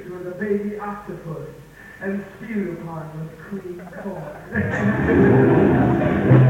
she was a baby octopus and spewed upon was clean corn.